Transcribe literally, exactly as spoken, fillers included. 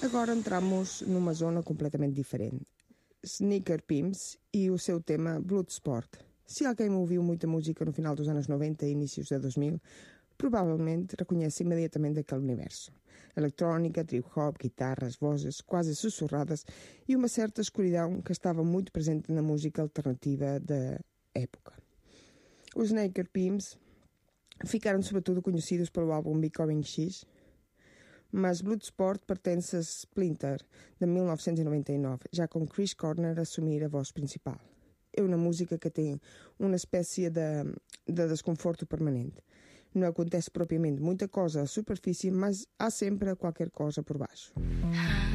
Agora entramos numa zona completamente diferente. Sneaker Pimps e o seu tema Bloodsport. Se alguém ouviu muita música no final dos anos noventa e inícios de dois mil, provavelmente reconhece imediatamente aquele universo. Eletrónica, trip-hop, guitarras, vozes quase sussurradas e uma certa escuridão que estava muito presente na música alternativa da época. Os Sneaker Pimps ficaram sobretudo conhecidos pelo álbum Becoming X, mas Bloodsport pertence a Splinter, de mil novecentos e noventa e nove, já com Chris Cornell a assumir a voz principal. É uma música que tem uma espécie de, de desconforto permanente. Não acontece propriamente muita coisa à superfície, mas há sempre qualquer coisa por baixo.